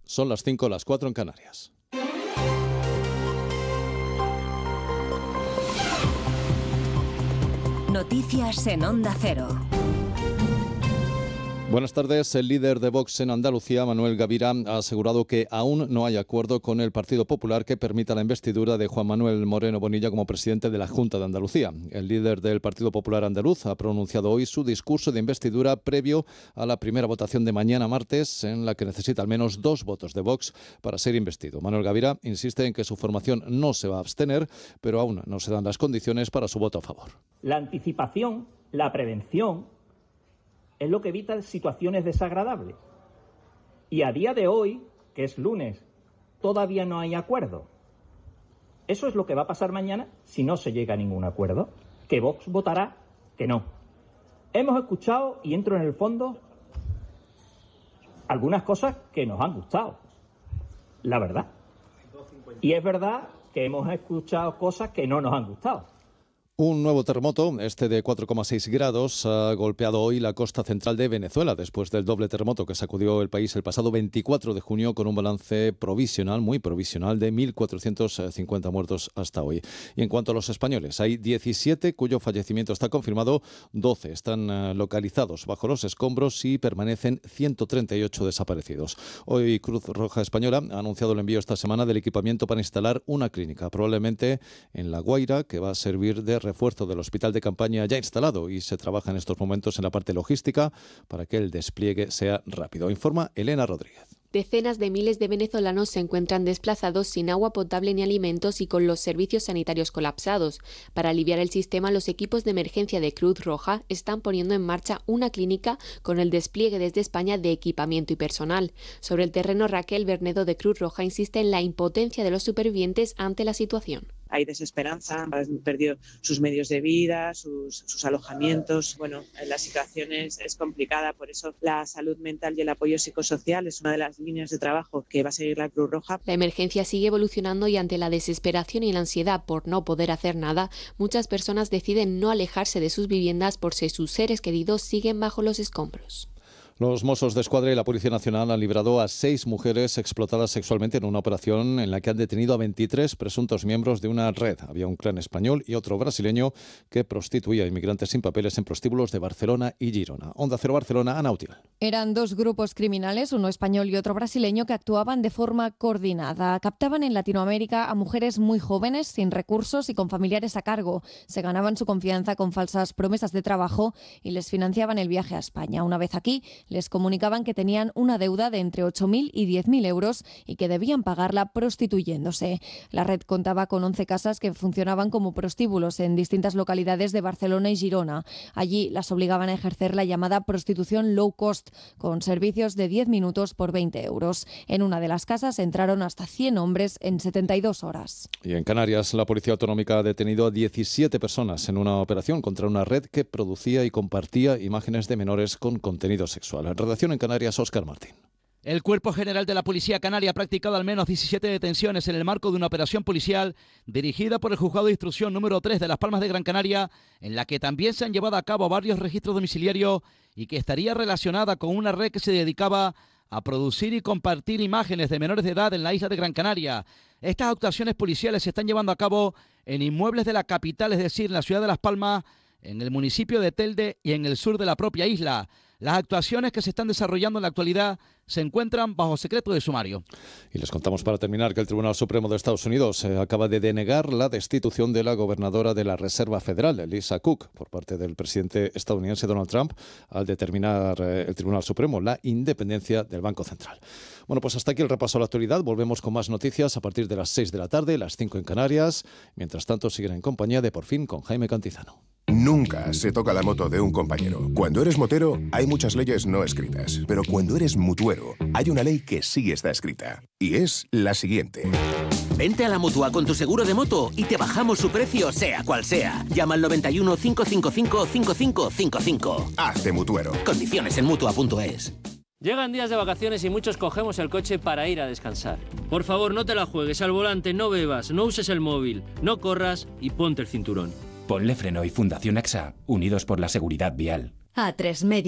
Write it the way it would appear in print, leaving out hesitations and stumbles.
Son las 5, las 4 en Canarias. Noticias en Onda Cero. Buenas tardes. El líder de Vox en Andalucía, Manuel Gavira, ha asegurado que aún no hay acuerdo con el Partido Popular que permita la investidura de Juan Manuel Moreno Bonilla como presidente de la Junta de Andalucía. El líder del Partido Popular andaluz ha pronunciado hoy su discurso de investidura previo a la primera votación de mañana martes, en la que necesita al menos 2 votos de Vox para ser investido. Manuel Gavira insiste en que su formación no se va a abstener, pero aún no se dan las condiciones para su voto a favor. La anticipación, la prevención, es lo que evita situaciones desagradables. Y a día de hoy, que es lunes, todavía no hay acuerdo. Eso es lo que va a pasar mañana si no se llega a ningún acuerdo. Que Vox votará que no. Hemos escuchado, y entro en el fondo, algunas cosas que nos han gustado. La verdad. Y es verdad que hemos escuchado cosas que no nos han gustado. Un nuevo terremoto, este de 4,6 grados, ha golpeado hoy la costa central de Venezuela, después del doble terremoto que sacudió el país el pasado 24 de junio con un balance provisional, muy provisional, de 1.450 muertos hasta hoy. Y en cuanto a los españoles, hay 17 cuyo fallecimiento está confirmado, 12 están localizados bajo los escombros y permanecen 138 desaparecidos. Hoy Cruz Roja Española ha anunciado el envío esta semana del equipamiento para instalar una clínica, probablemente en La Guaira, que va a servir de refuerzo del hospital de campaña ya instalado, y se trabaja en estos momentos en la parte logística para que el despliegue sea rápido. Informa Elena Rodríguez. Decenas de miles de venezolanos se encuentran desplazados sin agua potable ni alimentos y con los servicios sanitarios colapsados. Para aliviar el sistema, los equipos de emergencia de Cruz Roja están poniendo en marcha una clínica con el despliegue desde España de equipamiento y personal. Sobre el terreno, Raquel Bernedo de Cruz Roja insiste en la impotencia de los supervivientes ante la situación. Hay desesperanza, han perdido sus medios de vida, sus alojamientos. Bueno, la situación es complicada, por eso la salud mental y el apoyo psicosocial es una de las líneas de trabajo que va a seguir la Cruz Roja. La emergencia sigue evolucionando y ante la desesperación y la ansiedad por no poder hacer nada, muchas personas deciden no alejarse de sus viviendas por si sus seres queridos siguen bajo los escombros. Los Mossos de Escuadra y la Policía Nacional han librado a 6 mujeres explotadas sexualmente en una operación en la que han detenido a 23 presuntos miembros de una red. Había un clan español y otro brasileño que prostituía a inmigrantes sin papeles en prostíbulos de Barcelona y Girona. Onda Cero Barcelona, Ana Utiel. Eran 2 grupos criminales, uno español y otro brasileño, que actuaban de forma coordinada. Captaban en Latinoamérica a mujeres muy jóvenes, sin recursos y con familiares a cargo. Se ganaban su confianza con falsas promesas de trabajo y les financiaban el viaje a España. Una vez aquí, les comunicaban que tenían una deuda de entre 8.000 y 10.000 euros y que debían pagarla prostituyéndose. La red contaba con 11 casas que funcionaban como prostíbulos en distintas localidades de Barcelona y Girona. Allí las obligaban a ejercer la llamada prostitución low cost, con servicios de 10 minutos por 20 euros. En una de las casas entraron hasta 100 hombres en 72 horas. Y en Canarias, la Policía Autonómica ha detenido a 17 personas en una operación contra una red que producía y compartía imágenes de menores con contenido sexual. En redacción en Canarias, Óscar Martín. El Cuerpo General de la Policía Canaria ha practicado al menos 17 detenciones en el marco de una operación policial dirigida por el Juzgado de Instrucción número 3 de Las Palmas de Gran Canaria, en la que también se han llevado a cabo varios registros domiciliarios y que estaría relacionada con una red que se dedicaba a producir y compartir imágenes de menores de edad en la isla de Gran Canaria. Estas actuaciones policiales se están llevando a cabo en inmuebles de la capital, es decir, en la ciudad de Las Palmas, en el municipio de Telde y en el sur de la propia isla. Las actuaciones que se están desarrollando en la actualidad se encuentran bajo secreto de sumario. Y les contamos para terminar que el Tribunal Supremo de Estados Unidos acaba de denegar la destitución de la gobernadora de la Reserva Federal, Lisa Cook, por parte del presidente estadounidense Donald Trump, al determinar el Tribunal Supremo la independencia del Banco Central. Bueno, pues hasta aquí el repaso a la actualidad. Volvemos con más noticias a partir de las 6 de la tarde, las 5 en Canarias. Mientras tanto, siguen en compañía de Por Fin con Jaime Cantizano. Nunca se toca la moto de un compañero. Cuando eres motero, hay muchas leyes no escritas. Pero cuando eres mutuero, hay una ley que sí está escrita. Y es la siguiente. Vente a la Mutua con tu seguro de moto y te bajamos su precio, sea cual sea. Llama al 91 555 5555. Hazte mutuero. Condiciones en Mutua.es. Llegan días de vacaciones y muchos cogemos el coche para ir a descansar. Por favor, no te la juegues al volante, no bebas, no uses el móvil, no corras y ponte el cinturón. Ponle Freno y Fundación AXA, unidos por la seguridad vial. A3 Media.